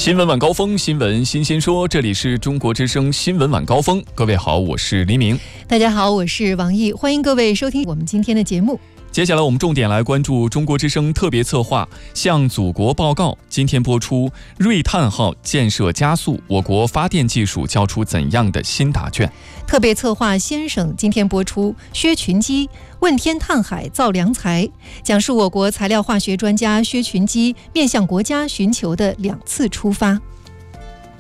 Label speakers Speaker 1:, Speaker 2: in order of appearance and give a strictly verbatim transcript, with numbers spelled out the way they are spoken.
Speaker 1: 新闻晚高峰，新闻新鲜说，这里是中国之声新闻晚高峰。各位好，我是黎明。
Speaker 2: 大家好，我是王毅，欢迎各位收听我们今天的节目。
Speaker 1: 接下来我们重点来关注中国之声特别策划向祖国报告，今天播出锐探号建设加速，我国发电技术交出怎样的新答卷？
Speaker 2: 特别策划先生今天播出薛群基问天探海造良才，讲述我国材料化学专家薛群基面向国家寻求的两次出发。